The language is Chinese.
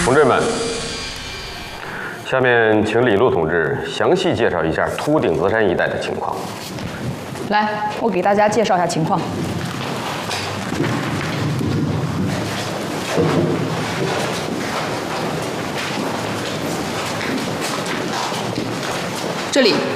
同志们，下面请李路同志详细介绍一下秃顶子山一带的情况。 来，我给大家介绍一下情况。这里